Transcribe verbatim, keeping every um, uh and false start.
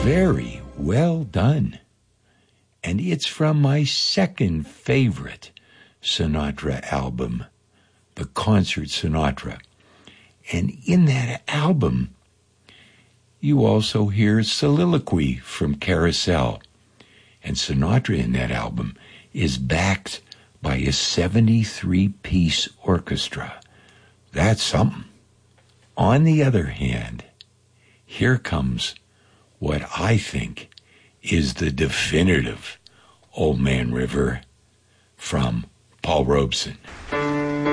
Very well done. And it's from my second favorite Sinatra album, the Concert Sinatra. And in that album, you also hear Soliloquy from Carousel. And Sinatra in that album is backed by a seventy-three piece orchestra. That's something. On the other hand, here comes what I think is the definitive Old Man River from Paul Robeson.